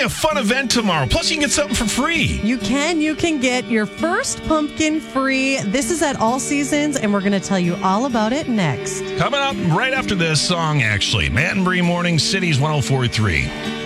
a fun event tomorrow. Plus, you can get something for free. You can get your first pumpkin free. This is at All Seasons, and we're going to tell you all about it next. Coming up right after this song, actually. Matt and Bree Morning, Cities 104.3.